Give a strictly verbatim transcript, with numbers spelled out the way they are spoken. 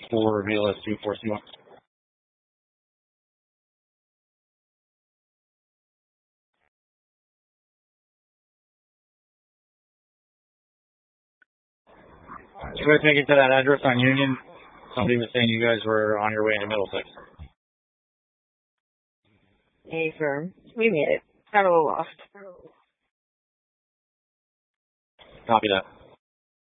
for V L S two four C one. You guys make it to that address on Union? Somebody was saying you guys were on your way to Middlesex. Hey, firm. We made it. Got a little lost. Copy that.